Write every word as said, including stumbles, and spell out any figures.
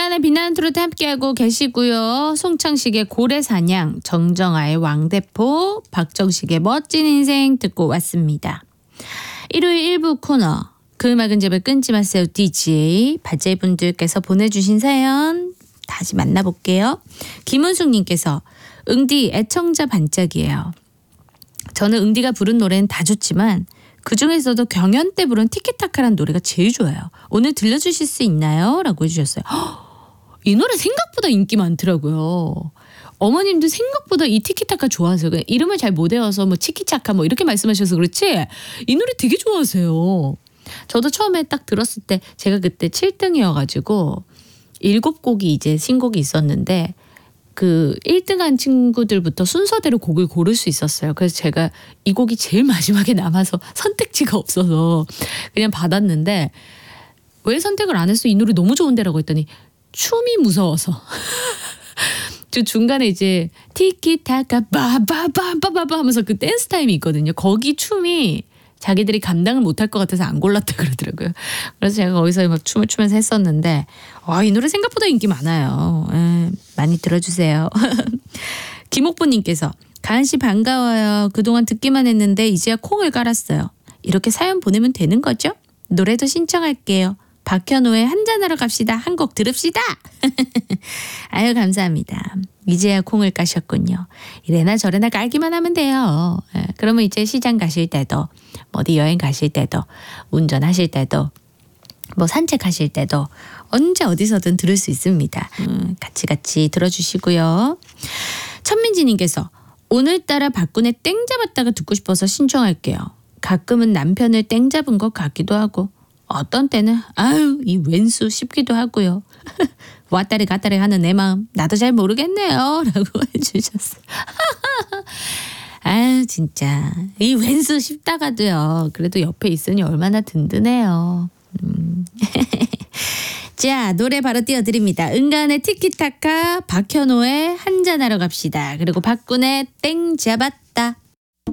은간의 빛나는 트로트 함께하고 계시고요. 송창식의 고래사냥, 정정아의 왕대포, 박정식의 멋진 인생 듣고 왔습니다. 일요일 일 부 코너 그 음악은 제발 끊지 마세요 디제이 바제분들께서 보내주신 사연 다시 만나볼게요. 김은숙님께서 응디 애청자 반짝이에요. 저는 응디가 부른 노래는 다 좋지만 그중에서도 경연 때 부른 티키타카라는 노래가 제일 좋아요. 오늘 들려주실 수 있나요? 라고 해주셨어요. 허, 이 노래 생각보다 인기 많더라고요. 어머님도 생각보다 이 티키타카 좋아하세요. 이름을 잘 못 외워서 뭐 치키차카 뭐 이렇게 말씀하셔서 그렇지 이 노래 되게 좋아하세요. 저도 처음에 딱 들었을 때 제가 그때 칠 등이어가지고 일곱 곡이 이제 신곡이 있었는데 그 일 등한 친구들부터 순서대로 곡을 고를 수 있었어요. 그래서 제가 이 곡이 제일 마지막에 남아서 선택지가 없어서 그냥 받았는데 왜 선택을 안 했어? 이 노래 너무 좋은데라고 했더니 춤이 무서워서 저 중간에 이제 티키타카 바바바바바바 하면서 그 댄스 타임이 있거든요. 거기 춤이 자기들이 감당을 못할 것 같아서 안 골랐다 그러더라고요. 그래서 제가 거기서 막 춤을 추면서 했었는데 와, 이 노래 생각보다 인기 많아요. 에, 많이 들어주세요. 김옥부님께서 가은씨 반가워요. 그동안 듣기만 했는데 이제야 콩을 깔았어요. 이렇게 사연 보내면 되는 거죠? 노래도 신청할게요. 박현호의 한잔하러 갑시다. 한 곡 들읍시다. 아유 감사합니다. 이제야 콩을 까셨군요. 이래나 저래나 깔기만 하면 돼요. 예, 그러면 이제 시장 가실 때도 어디 여행 가실 때도 운전하실 때도 뭐 산책하실 때도 언제 어디서든 들을 수 있습니다. 음, 같이 같이 들어주시고요. 천민지님께서 오늘따라 박군의 땡 잡았다가 듣고 싶어서 신청할게요. 가끔은 남편을 땡 잡은 것 같기도 하고 어떤 때는 아유 이 웬수 싶기도 하고요. 왔다리 갔다리 하는 내 마음 나도 잘 모르겠네요. 라고 해주셨어요. 아유 진짜 이 웬수 싶다가도요. 그래도 옆에 있으니 얼마나 든든해요. 음. 자 노래 바로 띄워드립니다. 은간의 티키타카 박현호의 한잔하러 갑시다. 그리고 박군의 땡 잡았다.